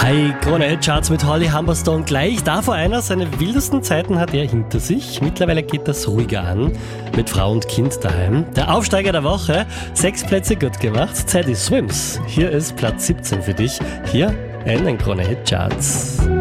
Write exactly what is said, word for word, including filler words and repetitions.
Hi, Krone Hit Charts mit Holly Humberstone. Gleich davor einer, seine wildesten Zeiten hat er hinter sich. Mittlerweile geht das ruhiger an, mit Frau und Kind daheim. Der Aufsteiger der Woche, sechs Plätze gut gemacht. Teddy Swims, hier ist Platz siebzehn für dich, hier in den Krone Hit Charts.